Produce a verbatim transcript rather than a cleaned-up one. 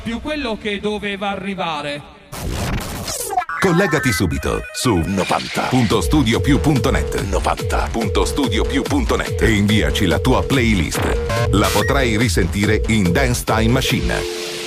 più quello che doveva arrivare. Collegati subito su novanta punto studio più punto net novanta punto studio più punto net e inviaci la tua playlist. La potrai risentire in Dance Time Machine.